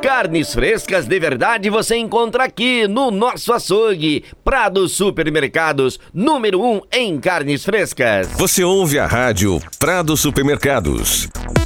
Carnes frescas de verdade você encontra aqui no nosso açougue. Prado Supermercados, número 1 em carnes frescas. Você ouve a rádio Prado Supermercados.